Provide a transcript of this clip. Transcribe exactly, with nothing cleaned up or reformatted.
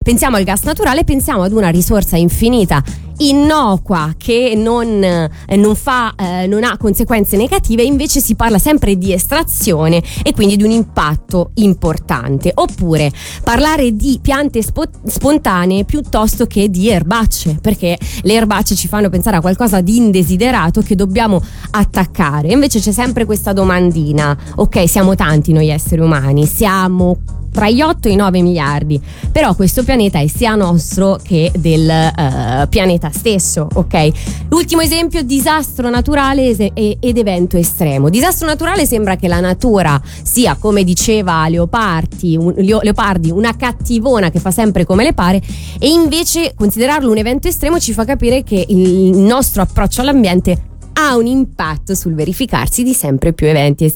pensiamo al gas naturale, pensiamo ad una risorsa infinita, innocua, che non, eh, non fa eh, non ha conseguenze negative. Invece si parla sempre di estrazione e quindi di un impatto importante. Oppure parlare di piante spo- spontanee piuttosto che di erbacce, perché le erbacce ci fanno pensare a qualcosa di indesiderato che dobbiamo attaccare. Invece c'è sempre questa domandina: ok, siamo tanti noi esseri umani, siamo tra gli otto e i nove miliardi, però questo pianeta è sia nostro che del uh, pianeta stesso, ok? L'ultimo esempio: disastro naturale ed evento estremo. Disastro naturale, sembra che la natura sia, come diceva Leopardi, un, Leopardi, una cattivona che fa sempre come le pare, e invece considerarlo un evento estremo ci fa capire che il nostro approccio all'ambiente ha un impatto sul verificarsi di sempre più eventi